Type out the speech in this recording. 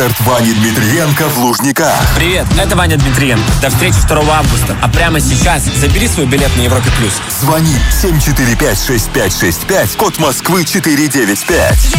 Вани Дмитриенко в Лужниках. Привет, это Ваня Дмитриенко. До встречи 2 августа. А прямо сейчас забери свой билет на Европе+. Звони 745-6565, код Москвы 495.